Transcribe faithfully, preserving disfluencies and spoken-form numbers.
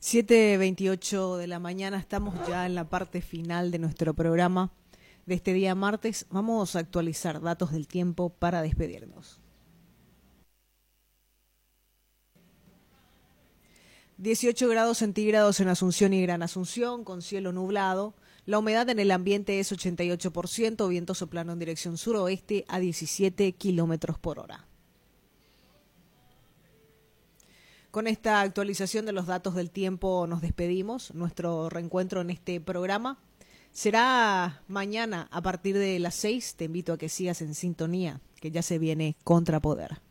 siete veintiocho de la mañana, estamos ya en la parte final de nuestro programa de este día martes. Vamos a actualizar datos del tiempo para despedirnos. dieciocho grados centígrados en Asunción y Gran Asunción, con cielo nublado. La humedad en el ambiente es ochenta y ocho por ciento, viento soplando en dirección suroeste a diecisiete kilómetros por hora. Con esta actualización de los datos del tiempo nos despedimos. Nuestro reencuentro en este programa será mañana a partir de las seis. Te invito a que sigas en sintonía, que ya se viene Contrapoder.